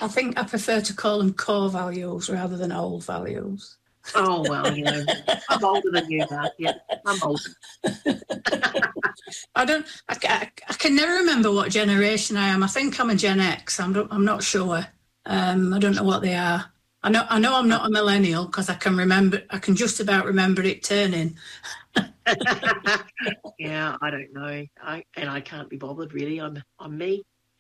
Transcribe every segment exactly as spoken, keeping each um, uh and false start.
I think I prefer to call them core values rather than old values. Oh, well, you know, I'm older than you, Mark. Yeah, I'm older. I don't. I, I, I can never remember what generation I am. I think I'm a Gen X. I'm. Not, I'm not sure. Um, I don't know what they are. I know. I know I'm not a millennial because I can remember. I can just about remember it turning. Yeah, I don't know. I and I can't be bothered really. I'm. I'm me.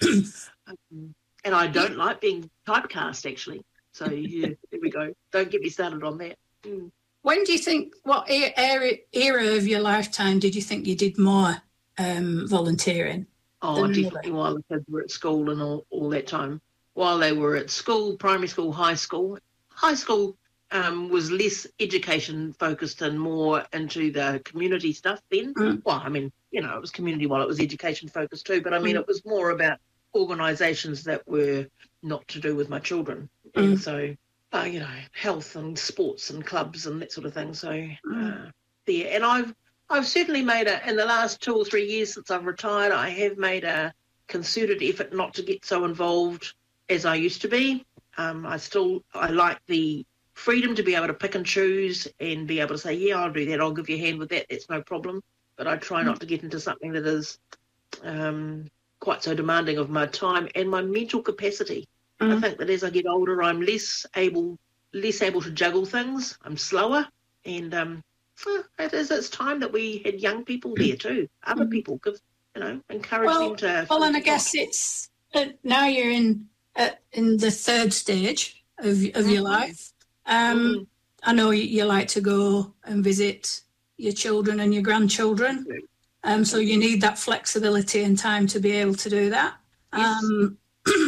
um, and I don't like being typecast actually. So yeah, there we go. Don't get me started on that. Mm. When do you think? What era, era of your lifetime did you think you did more um, volunteering? Oh, definitely while the kids were at school and all, all that time. While they were at school, primary school, high school. High school um, was less education focused and more into the community stuff then. Mm. Well, I mean, you know, it was community while it was education focused too, but I mean, mm. it was more about organisations that were not to do with my children. Mm. And so, uh, you know, health and sports and clubs and that sort of thing. So, mm. uh, there. And I've I've certainly made a, in the last two or three years since I've retired, I have made a concerted effort not to get so involved as I used to be. Um, I still, I like the freedom to be able to pick and choose and be able to say, yeah, I'll do that, I'll give you a hand with that, that's no problem. But I try mm. not to get into something that is um, quite so demanding of my time and my mental capacity. Mm. I think that as I get older, I'm less able, less able to juggle things. I'm slower and um, it is, it's time that we had young people there too, other mm. people, give, you know, encourage well, them to... Well, and I guess it's, uh, now you're in uh, in the third stage of, of mm-hmm. your life. Um, mm-hmm. I know you, you like to go and visit your children and your grandchildren, um, so you need that flexibility and time to be able to do that. Yes. Um,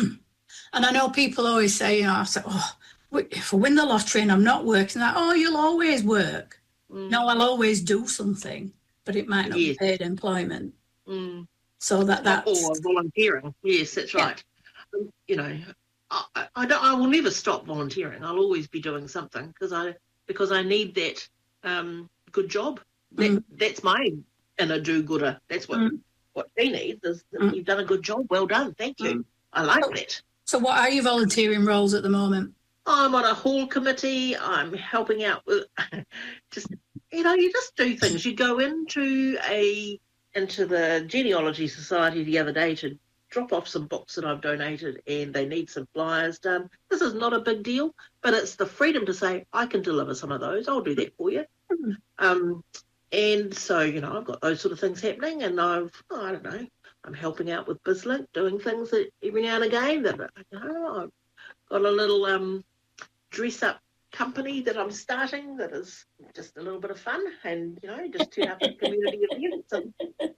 and I know people always say, you know, I say, oh, if I win the lottery and I'm not working, that, oh, you'll always work. Mm. No, I'll always do something, but it might not yes. be paid employment. Mm. So that that's... Or volunteering. Yes, that's yeah. right. Um, you know, I, I, don't, I will never stop volunteering. I'll always be doing something because I because I need that um, good job. That, mm. That's my inner do-gooder. That's what, mm. what she needs is that mm. you've done a good job. Well done. Thank you. Mm. I like so, that. So what are your volunteering roles at the moment? I'm on a hall committee. I'm helping out with just, you know, you just do things. You go into a into the Genealogy Society the other day to drop off some books that I've donated and they need some flyers done. This is not a big deal, but it's the freedom to say, I can deliver some of those. I'll do that for you. Mm-hmm. Um, and so, you know, I've got those sort of things happening and I've, oh, I don't know, I'm helping out with BizLink, doing things that every now and again that, you know, I've got a little... um. dress up company that I'm starting that is just a little bit of fun and, you know, just turn up at community events and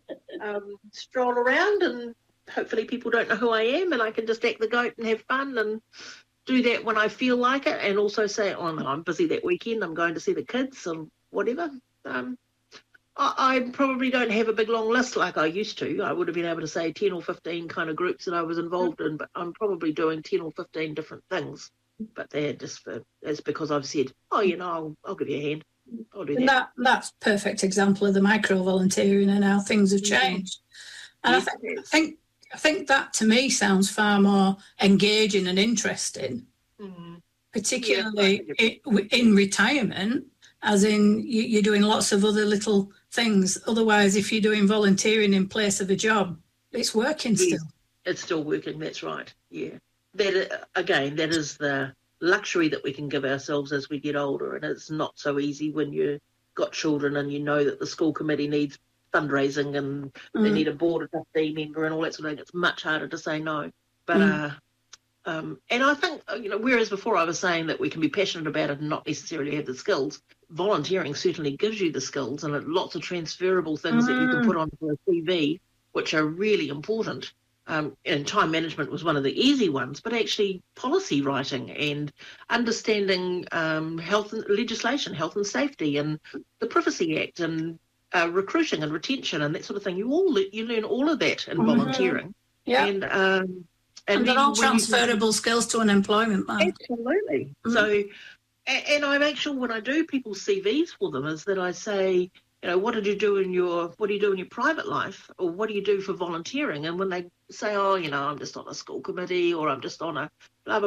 um, stroll around and hopefully people don't know who I am and I can just act the goat and have fun and do that when I feel like it and also say, oh no, I'm busy that weekend, I'm going to see the kids or whatever. Um, I, I probably don't have a big long list like I used to. I would have been able to say ten or fifteen kind of groups that I was involved in, but I'm probably doing ten or fifteen different things. But they're just for, it's because I've said, oh, you know, I'll, I'll give you a hand. I'll do that. that. That's a perfect example of the micro-volunteering and how things have changed. And yes, I, th- I think I think that, to me, sounds far more engaging and interesting, mm-hmm. particularly yeah, in, in retirement, as in you, you're doing lots of other little things. Otherwise, if you're doing volunteering in place of a job, it's working yes, still. It's still working, that's right, yeah. That again, that is the luxury that we can give ourselves as we get older, and it's not so easy when you've got children and you know that the school committee needs fundraising and mm. they need a board of trustee member and all that sort of thing. It's much harder to say no. But mm. uh, um, and I think, you know, whereas before I was saying that we can be passionate about it and not necessarily have the skills, volunteering certainly gives you the skills and lots of transferable things mm. that you can put onto a C V, which are really important. Um, and time management was one of the easy ones, but actually policy writing and understanding um, health and legislation, health and safety, and the Privacy Act, and uh, recruiting and retention, and that sort of thing. You all you learn all of that in mm-hmm. volunteering. Yeah, and um, and, and they're all transferable you, skills to an employment market. Absolutely. Mm-hmm. So, and, and I make sure when I do people's C Vs for them is that I say, you know, what did you do in your, what do you do in your private life? Or what do you do for volunteering? And when they say, oh, you know, I'm just on a school committee or I'm just on a blah, blah,